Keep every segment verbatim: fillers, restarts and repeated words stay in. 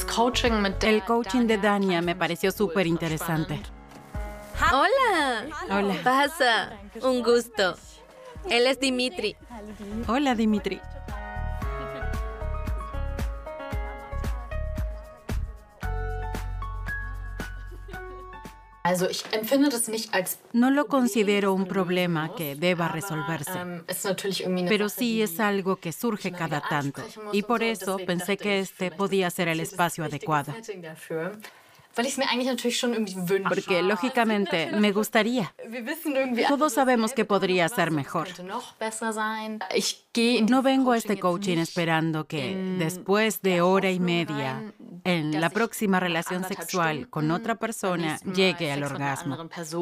El coaching de Dania me pareció súper interesante. Hola. Hola. Pasa. Un gusto. Él es Dimitri. Hola, Dimitri. No lo considero un problema que deba resolverse, pero sí es algo que surge cada tanto, y por eso pensé que este podía ser el espacio adecuado. Porque, lógicamente, me gustaría. Todos sabemos que podría ser mejor. No vengo a este coaching esperando que, después de hora y media, en la próxima relación sexual con otra persona, llegue al orgasmo.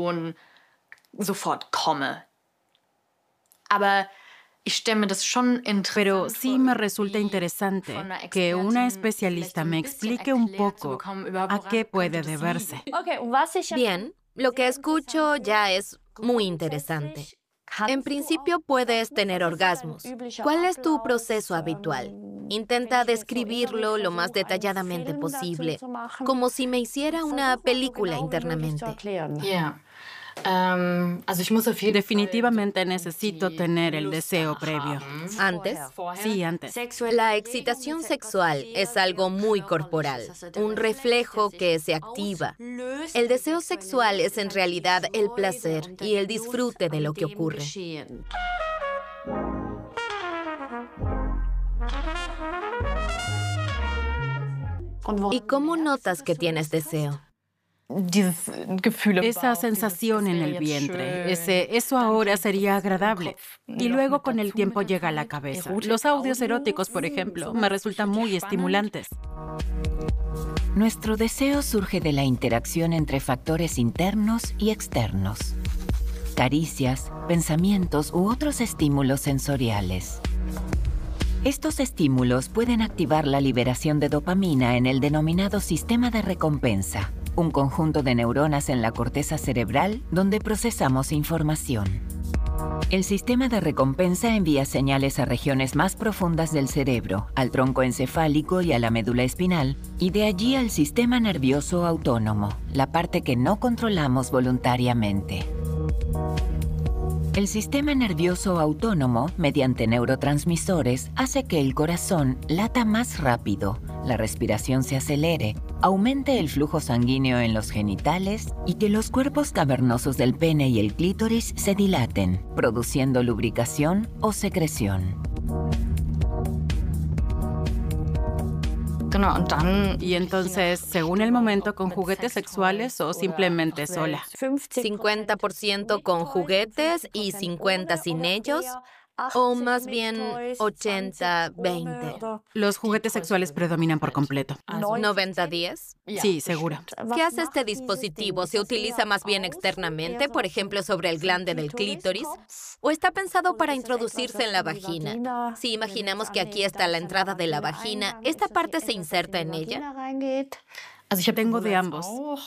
Pero sí me resulta interesante que una especialista me explique un poco a qué puede deberse. Bien, lo que escucho ya es muy interesante. En principio puedes tener orgasmos. ¿Cuál es tu proceso habitual? Intenta describirlo lo más detalladamente posible, como si me hiciera una película internamente. Definitivamente necesito tener el deseo previo. ¿Antes? Sí, antes. La excitación sexual es algo muy corporal, un reflejo que se activa. El deseo sexual es en realidad el placer y el disfrute de lo que ocurre. ¿Y cómo notas que tienes deseo? Esa sensación en el vientre, ese, eso ahora sería agradable. Y luego con el tiempo llega a la cabeza. Los audios eróticos, por ejemplo, me resultan muy estimulantes. Nuestro deseo surge de la interacción entre factores internos y externos. Caricias, pensamientos u otros estímulos sensoriales. Estos estímulos pueden activar la liberación de dopamina en el denominado sistema de recompensa, un conjunto de neuronas en la corteza cerebral donde procesamos información. El sistema de recompensa envía señales a regiones más profundas del cerebro, al tronco encefálico y a la médula espinal, y de allí al sistema nervioso autónomo, la parte que no controlamos voluntariamente. El sistema nervioso autónomo, mediante neurotransmisores, hace que el corazón lata más rápido, la respiración se acelere, aumente el flujo sanguíneo en los genitales y que los cuerpos cavernosos del pene y el clítoris se dilaten, produciendo lubricación o secreción. Y entonces, según el momento, ¿con juguetes sexuales o simplemente sola? cincuenta por ciento con juguetes y cincuenta por ciento sin ellos, o más bien ochenta veinte. Los juguetes sexuales predominan por completo. ¿noventa diez? Sí, seguro. ¿Qué hace este dispositivo? ¿Se utiliza más bien externamente, por ejemplo, sobre el glande del clítoris? ¿O está pensado para introducirse en la vagina? Si imaginamos que aquí está la entrada de la vagina, ¿esta parte se inserta en ella? Tengo de ambos.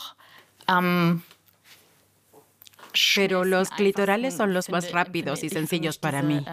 Pero los clitorales son los más rápidos y sencillos para mí.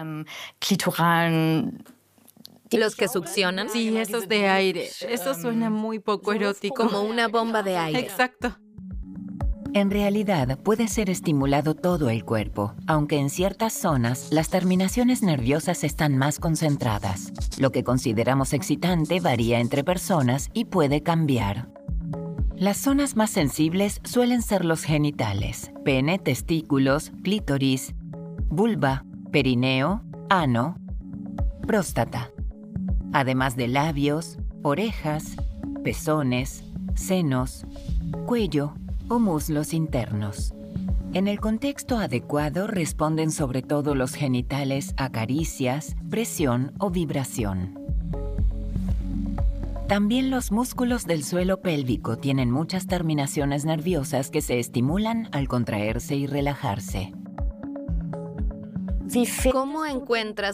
¿Los que succionan? Sí, esos de aire. Eso suena muy poco erótico. Como una bomba de aire. Exacto. En realidad, puede ser estimulado todo el cuerpo, aunque en ciertas zonas las terminaciones nerviosas están más concentradas. Lo que consideramos excitante varía entre personas y puede cambiar. Las zonas más sensibles suelen ser los genitales, pene, testículos, clítoris, vulva, perineo, ano, próstata, además de labios, orejas, pezones, senos, cuello o muslos internos. En el contexto adecuado responden sobre todo los genitales a caricias, presión o vibración. También los músculos del suelo pélvico tienen muchas terminaciones nerviosas que se estimulan al contraerse y relajarse. ¿Cómo encuentras